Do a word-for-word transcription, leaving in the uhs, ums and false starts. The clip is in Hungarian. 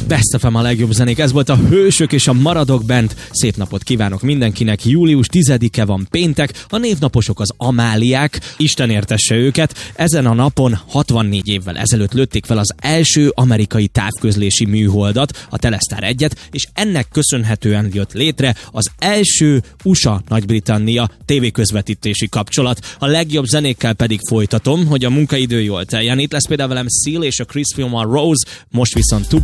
Best ef em a legjobb zenék, ez volt a Hősök és a Maradok Band. Szép napot kívánok mindenkinek, július tizedike van péntek, a névnaposok az Amáliák, Isten értesse őket. Ezen a napon hatvannégy évvel ezelőtt lőtték fel az első amerikai távközlési műholdat, a Telestar egyet, és ennek köszönhetően jött létre az első u es á-Nagy-Britannia tévéközvetítési kapcsolat. A legjobb zenékkel pedig folytatom, hogy a munkaidő jól teljen. Itt lesz például velem Seal és a Chris Film a Rose, most viszont